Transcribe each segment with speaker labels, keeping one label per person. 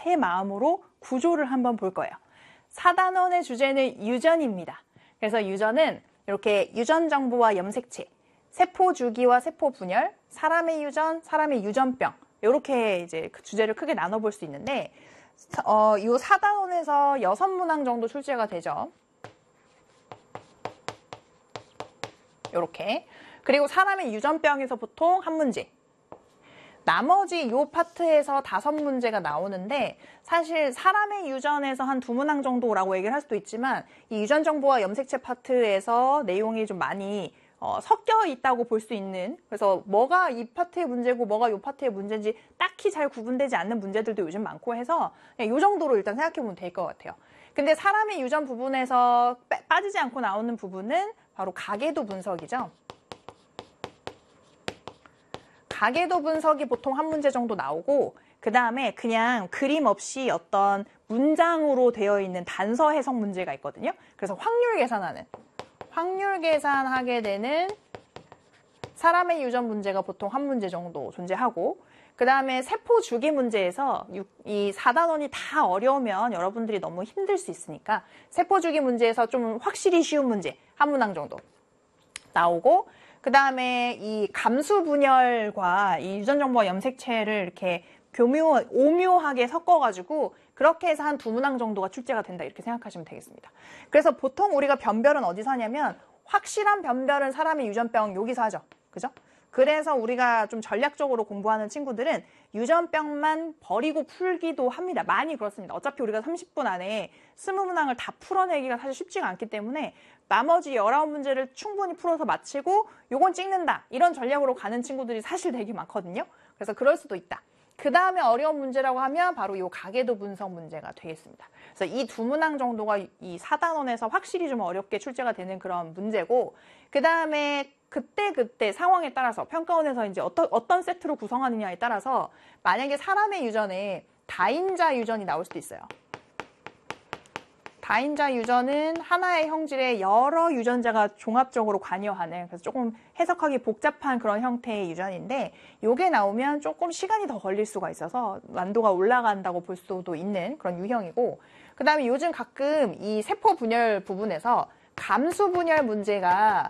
Speaker 1: 새 마음으로 구조를 한번 볼 거예요. 4단원의 주제는 유전입니다. 그래서 유전은 이렇게 유전 정보와 염색체, 세포 주기와 세포 분열, 사람의 유전, 사람의 유전병 이렇게 이제 그 주제를 크게 나눠볼 수 있는데 이 4단원에서 6문항 정도 출제가 되죠. 이렇게. 그리고 사람의 유전병에서 보통 한 문제. 나머지 요 파트에서 5문제가 나오는데 사실 사람의 유전에서 한 2문항 정도라고 얘기를 할 수도 있지만 이 유전 정보와 염색체 파트에서 내용이 좀 많이 섞여 있다고 볼 수 있는, 그래서 뭐가 이 파트의 문제고 뭐가 이 파트의 문제인지 딱히 잘 구분되지 않는 문제들도 요즘 많고 해서 이 정도로 일단 생각해 보면 될 것 같아요. 근데 사람의 유전 부분에서 빠지지 않고 나오는 부분은 바로 가계도 분석이죠. 가계도 분석이 보통 한 문제 정도 나오고 그 다음에 그냥 그림 없이 어떤 문장으로 되어 있는 단서 해석 문제가 있거든요. 그래서 확률 계산하게 되는 사람의 유전 문제가 보통 한 문제 정도 존재하고 그 다음에 세포 주기 문제에서 이 4단원이 다 어려우면 여러분들이 너무 힘들 수 있으니까 세포 주기 문제에서 좀 확실히 쉬운 문제 한 문항 정도 나오고 그 다음에 이 감수 분열과 이 유전 정보와 염색체를 이렇게 오묘하게 섞어가지고 그렇게 해서 한 2문항 정도가 출제가 된다 이렇게 생각하시면 되겠습니다. 그래서 보통 우리가 변별은 어디서 하냐면 확실한 변별은 사람의 유전병 여기서 하죠. 그죠? 그래서 우리가 좀 전략적으로 공부하는 친구들은 유전병만 버리고 풀기도 합니다. 많이 그렇습니다. 어차피 우리가 30분 안에 20문항을 다 풀어내기가 사실 쉽지가 않기 때문에 나머지 19문제를 충분히 풀어서 마치고 요건 찍는다 이런 전략으로 가는 친구들이 사실 되게 많거든요. 그래서 그럴 수도 있다. 그 다음에 어려운 문제라고 하면 바로 이 가계도 분석 문제가 되겠습니다. 그래서 이 2문항 정도가 이 4단원에서 확실히 좀 어렵게 출제가 되는 그런 문제고 그 다음에 그때 상황에 따라서 평가원에서 이제 어떤 세트로 구성하느냐에 따라서 만약에 사람의 유전에 다인자 유전이 나올 수도 있어요. 다인자 유전은 하나의 형질에 여러 유전자가 종합적으로 관여하는, 그래서 조금 해석하기 복잡한 그런 형태의 유전인데 요게 나오면 조금 시간이 더 걸릴 수가 있어서 난도가 올라간다고 볼 수도 있는 그런 유형이고 그 다음에 요즘 가끔 이 세포 분열 부분에서 감수 분열 문제가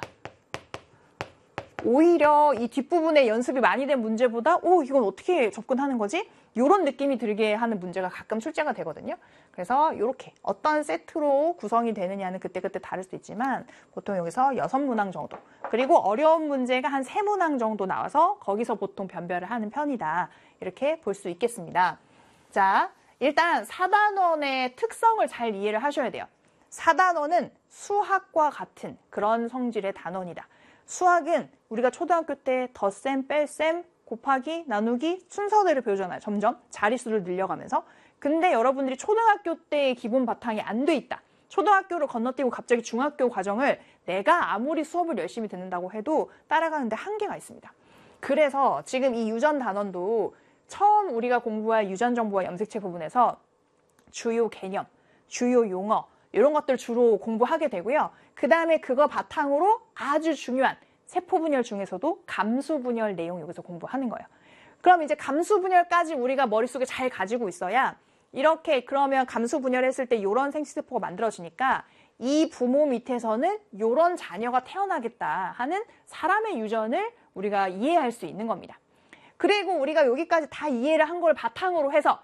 Speaker 1: 오히려 이 뒷부분에 연습이 많이 된 문제보다 이건 어떻게 접근하는 거지? 이런 느낌이 들게 하는 문제가 가끔 출제가 되거든요. 그래서 이렇게 어떤 세트로 구성이 되느냐는 그때그때 다를 수 있지만 보통 여기서 6문항 정도 그리고 어려운 문제가 한 3문항 정도 나와서 거기서 보통 변별을 하는 편이다. 이렇게 볼 수 있겠습니다. 자, 일단 4단원의 특성을 잘 이해를 하셔야 돼요. 4단원은 수학과 같은 그런 성질의 단원이다. 수학은 우리가 초등학교 때 덧셈, 뺄셈, 곱하기, 나누기 순서대로 배우잖아요. 점점 자릿수를 늘려가면서. 근데 여러분들이 초등학교 때의 기본 바탕이 안 돼 있다. 초등학교를 건너뛰고 갑자기 중학교 과정을 내가 아무리 수업을 열심히 듣는다고 해도 따라가는데 한계가 있습니다. 그래서 지금 이 유전 단원도 처음 우리가 공부할 유전 정보와 염색체 부분에서 주요 개념, 주요 용어 이런 것들 주로 공부하게 되고요. 그 다음에 그거 바탕으로 아주 중요한 세포 분열 중에서도 감수 분열 내용 여기서 공부하는 거예요. 그럼 이제 감수 분열까지 우리가 머릿속에 잘 가지고 있어야 이렇게 그러면 감수 분열했을 때 이런 생식세포가 만들어지니까 이 부모 밑에서는 이런 자녀가 태어나겠다 하는 사람의 유전을 우리가 이해할 수 있는 겁니다. 그리고 우리가 여기까지 다 이해를 한 걸 바탕으로 해서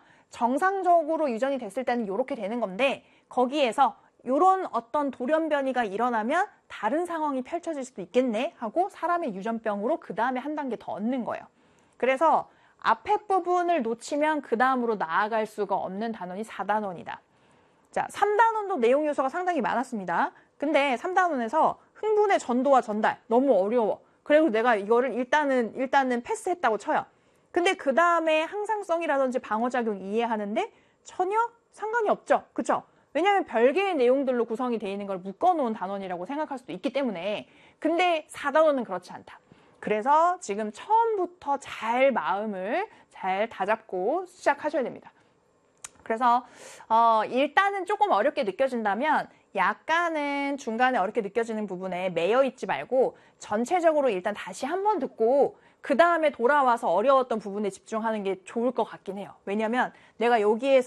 Speaker 1: 정상적으로 유전이 됐을 때는 이렇게 되는 건데 거기에서 이런 어떤 돌연변이가 일어나면 다른 상황이 펼쳐질 수도 있겠네 하고 사람의 유전병으로 그 다음에 한 단계 더 얻는 거예요. 그래서 앞에 부분을 놓치면 그 다음으로 나아갈 수가 없는 단원이 4단원이다. 자, 3단원도 내용 요소가 상당히 많았습니다. 근데 3단원에서 흥분의 전도와 전달 너무 어려워. 그리고 내가 이거를 일단은 패스했다고 쳐요. 근데 그 다음에 항상성이라든지 방어작용 이해하는데 전혀 상관이 없죠. 그쵸? 왜냐하면 별개의 내용들로 구성이 되어 있는 걸 묶어놓은 단원이라고 생각할 수도 있기 때문에. 근데 4단원은 그렇지 않다. 그래서 지금 처음부터 잘 마음을 잘 다잡고 시작하셔야 됩니다. 그래서 일단은 조금 어렵게 느껴진다면 약간은 중간에 어렵게 느껴지는 부분에 매여 있지 말고 전체적으로 일단 다시 한번 듣고 그 다음에 돌아와서 어려웠던 부분에 집중하는 게 좋을 것 같긴 해요. 왜냐면 내가 여기에서